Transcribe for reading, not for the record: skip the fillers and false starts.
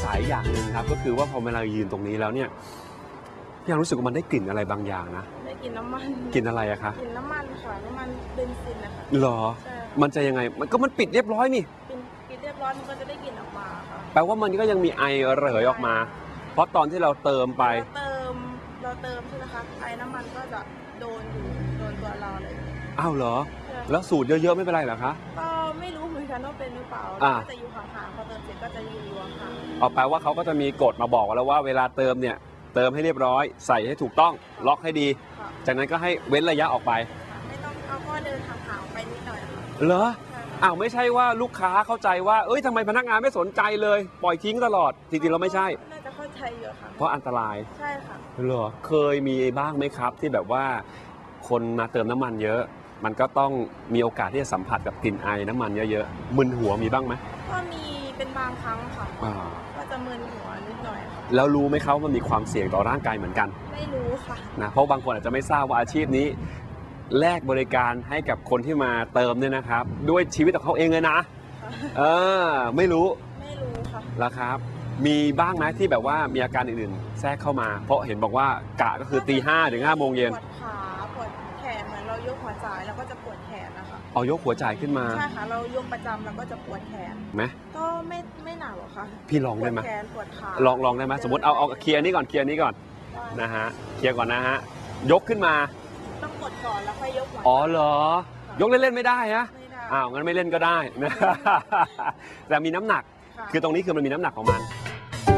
สัยอย่างหนึ่งครับก็คือว่าพอเวลายืนตรงนี้แล้วเนี่ยยังรู้สึกว่ามันได้กลิ่นอะไรบางอย่างนะได้กลิ่นน้ำมันกลิ่นอะไรอะคะกลิ่นน้ำมันค่ะน้ำมันเบนซินนะคะหรอใช่มันจะยังไงมันปิดเรียบร้อยนี่กินเรียบร้อยมันก็จะได้กลิ่นออกมาค่ะแปลว่ามันก็ยังมีไอระเหยออกมา เพราะตอนที่เราเติมไปเราเติมใช่ไหมคะไอ้น้ำมันก็จะโดนตัวเราเลยอ้าวเหรอแล้วสูตรเยอะๆไม่เป็นไรเหรอคะก็ไม่รู้เหมือนกันว่าเป็นหรือเปล่าก็จะอยู่ห่างๆพอเติมเสร็จก็จะยืนรวมค่ะเอาแปลว่าเขาก็จะมีกฎมาบอกแล้วว่าเวลาเติมเนี่ยเติมให้เรียบร้อยใส่ให้ถูกต้องล็อกให้ดีจากนั้นก็ให้เว้นระยะออกไปไม่ต้องเอาก็เดินห่างๆไปนิดหน่อยเหรออ้าวไม่ใช่ว่าลูกค้าเข้าใจว่าเอ้ยทำไมพนักงานไม่สนใจเลยปล่อยทิ้งตลอดจริงๆเราไม่ใช่น่าจะเข้าใจอยู่ค่ะเพราะอันตรายใช่ค่ะเหรอเคยมีบ้างไหมครับที่แบบว่าคนมาเติมน้ำมันเยอะมันก็ต้องมีโอกาสที่จะสัมผัสกับกลิ่นไอน้ำมันเยอะๆมึนหัวมีบ้างไหมก็มีเป็นบางครั้งค่ะก็จะมึนหัวนิดหน่อยค่ะแล้วรู้ไหมครับว่ามันมีความเสี่ยงต่อร่างกายเหมือนกันไม่รู้ค่ะนะเพราะบางคนอาจจะไม่ทราบว่าอาชีพนี้แลกบริการให้กับคนที่มาเติมเนี่ยนะครับด้วยชีวิตของเขาเองเลยนะไม่รู้ค่ะแล้วครับมีบ้างไหมที่แบบว่ามีอาการอื่นๆแทรกเข้ามาเพราะเห็นบอกว่ากะก็คือตีห้าถึง5 โมงเย็นปวดขาปวดแขนเหมือนเรายกหัวจ่ายแล้วก็จะปวดแขนนะคะเอายกหัวจ่ายขึ้นมาใช่ค่ะเรายกประจำแล้วก็จะปวดแขนไหมก็ไม่หนักหรอกค่ะพี่ลองได้ไหมปวดแขนปวดขาลองได้ไหมสมมติเอาเคลียร์นี้ก่อนนะฮะเคลียร์ก่อนนะฮะยกขึ้นมาต้องกดก่อนแล้วค่อยยกหัวอ๋อเหรอยกเล่นๆไม่ได้ฮะอ้าวงั้นไม่เล่นก็ได้นะแต่มีน้ำหนักคือตรงนี้คือมันมีน้ำหนักของมัน